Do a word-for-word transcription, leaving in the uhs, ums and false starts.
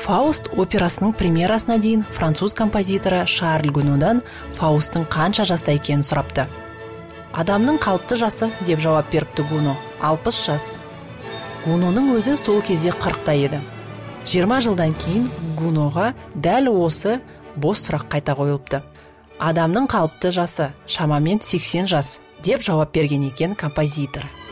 Фауст операсының премьерасына дейін француз композиторы Шарль Гунодан Фаусттың қанша жаста екенін сұрапты. Адамның қалыпты жасы деп жауап беріпті Гуно, алпыс жас. Гуноның өзі сол кезде қырықта еді. жиырма жылдан кейін Гуноға дәл осы бос сұрақ қайта қойылыпты. Адамның қалыпты жасы шамамен сексен жас деп жауап берген екен композитор.